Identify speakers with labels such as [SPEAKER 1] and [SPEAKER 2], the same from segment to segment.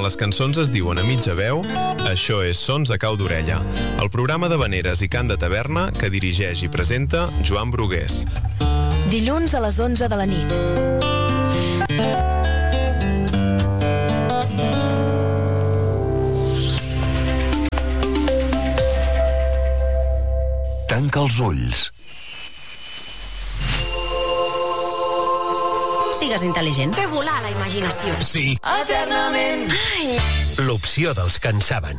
[SPEAKER 1] Quan les cançons es diuen a mitja veu, això és Sons a cau d'orella, el programa d'havaneres i cant de taverna que dirigeix i presenta Joan Brugués.
[SPEAKER 2] Dilluns a les 11 de la nit.
[SPEAKER 3] Tanca els ulls.
[SPEAKER 4] Sigues intel·ligent.
[SPEAKER 5] Fer volar la imaginació.
[SPEAKER 3] Sí.
[SPEAKER 5] Eternament.
[SPEAKER 4] Ai.
[SPEAKER 3] L'opció dels que en saben.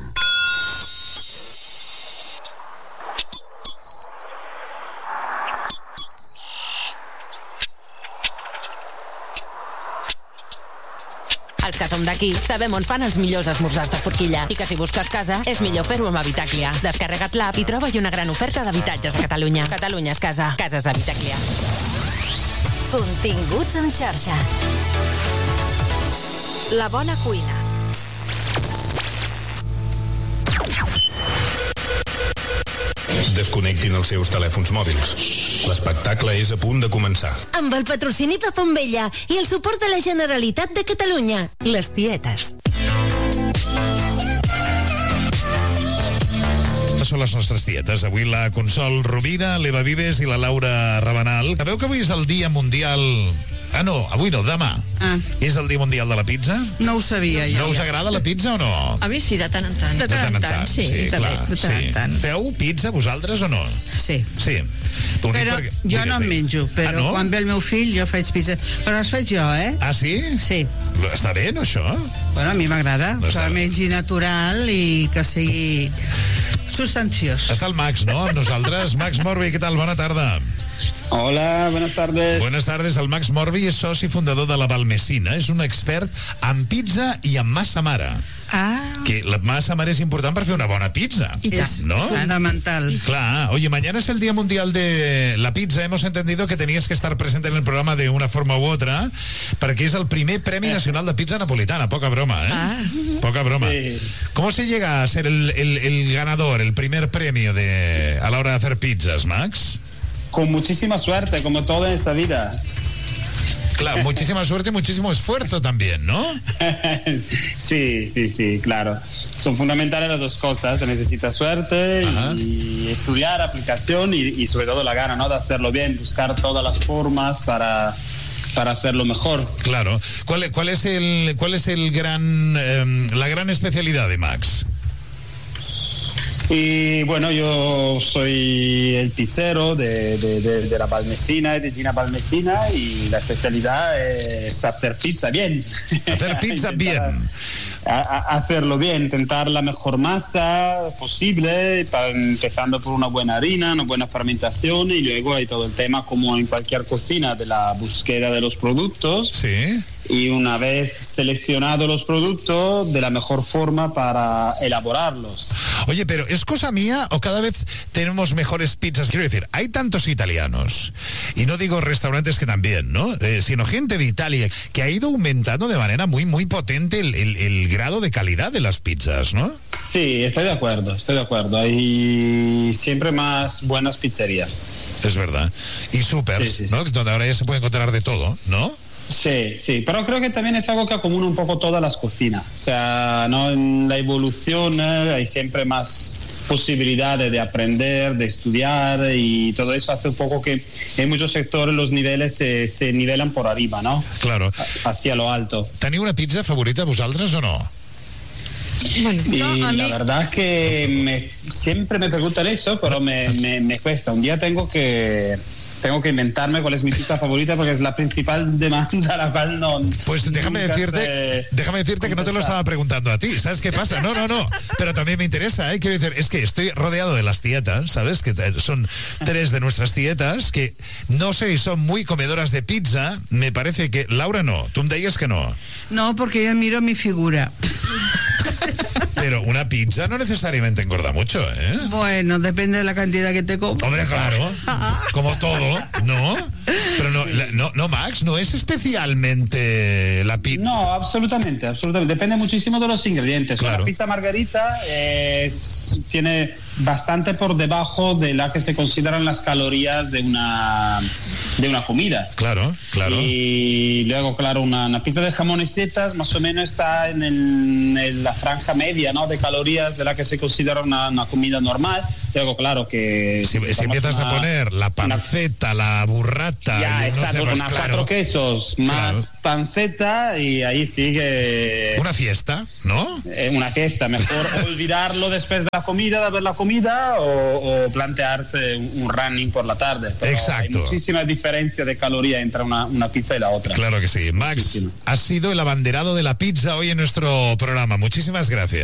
[SPEAKER 4] Els que som d'aquí sabem on fan els millors esmorzars de forquilla i que si busques casa és millor fer-ho amb Habitaclia. Descarrega't l'app i troba-hi una gran oferta d'habitatges a Catalunya. Catalunya és casa. Cases Habitaclia.
[SPEAKER 5] Continguts en xarxa. La bona cuina.
[SPEAKER 6] Desconnectin els seus telèfons mòbils. L'espectacle és a punt de començar.
[SPEAKER 7] Amb el patrocini de Fontvella i el suport de la Generalitat de Catalunya. Les tietes.
[SPEAKER 8] Són les nostres tietes. Avui la Consol Rovira, l'Eva Vives i la Laura Rabanal. Sabeu que avui és el Dia Mundial... Ah, no, avui no, demà. És el Dia Mundial de la Pizza?
[SPEAKER 9] No ho sabia, jo.
[SPEAKER 8] No us agrada la pizza o no?
[SPEAKER 9] A mi sí, de tant en tant.
[SPEAKER 8] De tant en tant, sí,
[SPEAKER 9] també,
[SPEAKER 8] clar.
[SPEAKER 9] de tant en tant.
[SPEAKER 8] Feu pizza vosaltres o no?
[SPEAKER 9] Sí.
[SPEAKER 8] Sí.
[SPEAKER 9] Però jo no en menjo, però
[SPEAKER 8] no?
[SPEAKER 9] quan ve el meu fill jo faig pizza. Però les faig jo, eh?
[SPEAKER 8] Ah, sí?
[SPEAKER 9] Sí.
[SPEAKER 8] Està bé, no, això?
[SPEAKER 9] Bueno, a mi m'agrada,
[SPEAKER 8] No
[SPEAKER 9] que
[SPEAKER 8] està bé.
[SPEAKER 9] mengi natural i que sigui substanciós.
[SPEAKER 8] Està el Max, no?, amb nosaltres. Max Morbi, què tal? Bona tarda.
[SPEAKER 10] Hola, buenas tardes.
[SPEAKER 8] Buenas tardes. El Max Morbi és soci fundador de la Balmesina. És un expert en pizza i en massa mare. Que la masa mare es important per fer una bona pizza.
[SPEAKER 9] Es
[SPEAKER 8] ¿no?
[SPEAKER 9] fundamental.
[SPEAKER 8] Claro. Oye, mañana es el Día Mundial de la Pizza. Hemos entendido que tenías que estar presente en el programa de una forma u otra, perquè és el primer Premi Nacional de Pizza Napolitana. Poca broma, ¿eh? Poca broma.
[SPEAKER 10] Sí.
[SPEAKER 8] ¿Cómo se llega a ser el ganador, el primer premio a la hora de hacer pizzas, Max?
[SPEAKER 10] Con muchísima suerte, como todo en esta vida.
[SPEAKER 8] Claro, muchísima suerte y muchísimo esfuerzo también, ¿no?
[SPEAKER 10] Sí, claro. Son fundamentales las dos cosas. Se necesita suerte y estudiar, aplicación y sobre todo la gana, ¿no? De hacerlo bien, buscar todas las formas para hacerlo mejor.
[SPEAKER 8] Claro. ¿Cuál es la gran especialidad de Max?
[SPEAKER 10] Y bueno, yo soy el pizzero de la Balmesina, de Gina Balmesina, y la especialidad es hacer pizza bien.
[SPEAKER 8] Hacer pizza bien.
[SPEAKER 10] Hacerlo bien, intentar la mejor masa posible, empezando por una buena harina, una buena fermentación, y luego hay todo el tema, como en cualquier cocina, de la búsqueda de los productos.
[SPEAKER 8] Sí.
[SPEAKER 10] Y una vez seleccionados los productos, de la mejor forma para elaborarlos.
[SPEAKER 8] Oye, pero ¿es cosa mía o cada vez tenemos mejores pizzas? Quiero decir, hay tantos italianos, y no digo restaurantes que también, ¿no? Sino gente de Italia que ha ido aumentando de manera muy, muy potente el grado de calidad de las pizzas, ¿no?
[SPEAKER 10] Sí, estoy de acuerdo. Hay siempre más buenas pizzerías.
[SPEAKER 8] Es verdad. Y supers,
[SPEAKER 10] Sí.
[SPEAKER 8] ¿no? Donde ahora ya se puede encontrar de todo, ¿no?
[SPEAKER 10] Sí, pero creo que también es algo que acomuna un poco todas las cocinas. O sea, ¿no? En la evolución hay siempre más posibilidades de aprender, de estudiar, y todo eso hace un poco que en muchos sectores los niveles se nivelan por arriba, ¿no?
[SPEAKER 8] Claro.
[SPEAKER 10] Hacia lo alto.
[SPEAKER 8] ¿Teniu una pizza favorita vosaltres o no?
[SPEAKER 9] Bueno,
[SPEAKER 10] Y la verdad es que siempre me preguntan eso, pero me cuesta. Un día tengo que inventarme cuál es mi pizza favorita, porque es la principal demanda a la cual no...
[SPEAKER 8] Pues déjame decirte que no te lo estaba preguntando a ti. ¿Sabes qué pasa? No. Pero también me interesa, ¿eh? Quiero decir, es que estoy rodeado de las tietas, ¿sabes? Que son 3 de nuestras tietas, que no sé si son muy comedoras de pizza. Me parece que... Laura, no. Tú me dices que no.
[SPEAKER 9] No, porque yo miro mi figura.
[SPEAKER 8] Pero una pizza no necesariamente engorda mucho, ¿eh?
[SPEAKER 9] Bueno, depende de la cantidad que te comas.
[SPEAKER 8] Hombre, claro, como todo, ¿no? Pero no, Max, no es especialmente la pizza.
[SPEAKER 10] No, absolutamente. Depende muchísimo de los ingredientes.
[SPEAKER 8] Claro.
[SPEAKER 10] La pizza margarita tiene bastante por debajo de la que se consideran las calorías de de una comida.
[SPEAKER 8] Claro.
[SPEAKER 10] Y luego, claro, una pizza de jamón y setas más o menos está en la franja media, ¿no?, de calorías de la que se considera una comida normal. Luego, claro, que
[SPEAKER 8] si empiezas a poner la panceta, la burrata,
[SPEAKER 10] ya, exacto,
[SPEAKER 8] no sé,
[SPEAKER 10] con 4 quesos más panceta, y ahí sigue
[SPEAKER 8] una fiesta, ¿no?
[SPEAKER 10] Una fiesta. Mejor olvidarlo después de la comida, de ver la comida, o plantearse un running por la tarde. Pero
[SPEAKER 8] exacto.
[SPEAKER 10] Hay muchísima diferencia de caloría entre una pizza y la otra.
[SPEAKER 8] Claro que sí. Max, has sido el abanderado de la pizza hoy en nuestro programa. Muchísimas gracias.